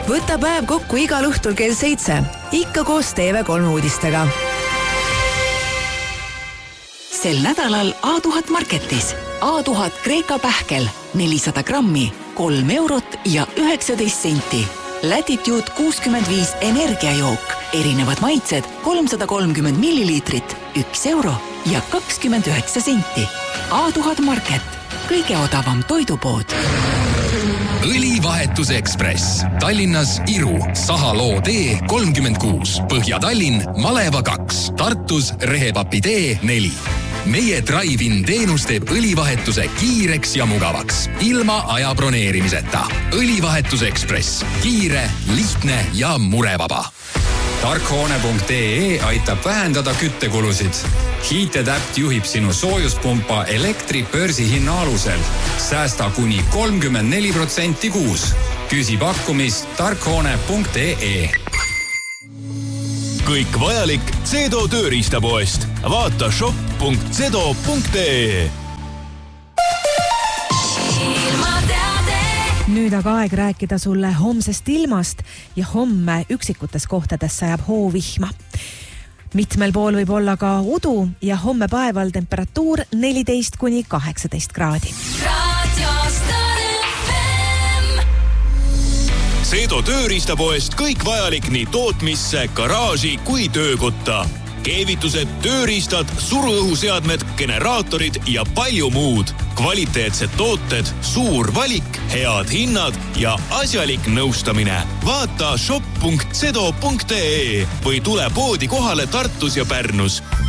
Võta päev kokku igal õhtul kell 7. Ikka koos TV3 uudistega. Sel nädalal A1000 Marketis. A1000 Kreeka pähkel 400 grammi, 3 eurot ja 19 senti. Latitude 65 energiajook. Erinevad maitsed 330 milliliitrit, 1 euro ja 29 senti. A1000 Market. Kõige odavam toidupood. Õlivahetus Ekspress. Tallinnas Iru, Sahaloo tee 36, Põhja-Tallinn, Maleva 2, Tartus Rehepapi tee 4. Meie drive-in teenus teeb õlivahetuse kiireks ja mugavaks, ilma aja broneerimiseta. Õlivahetus Ekspress. Kiire, lihtne ja murevaba. Tarkhoone.ee aitab vähendada küttekulusid. Heated-Apt juhib sinu soojuspumpa elektri börsihinna alusel. Säästa kuni 34% kuus. Küsi pakkumist tarkhoone.ee. Kõik vajalik Zedo tööriistapoest. Vaata shop.zedo.ee. Nüüd aga aeg rääkida sulle homsest ilmast ja homme üksikutes kohtades sajab hoovihma. Mitmel pool võib olla ka udu ja homme päeval temperatuur 14 kuni 18 kraadi. Zedo tööriistapoest kõik vajalik nii tootmisse, garaaži kui töökotta. Keevitused, tööriistad, suruõhuseadmed, generaatorid ja palju muud. Kvaliteetsed tooted, suur valik, head hinnad ja asjalik nõustamine. Vaata shop.zedo.ee või tule poodi kohale Tartus ja Pärnus.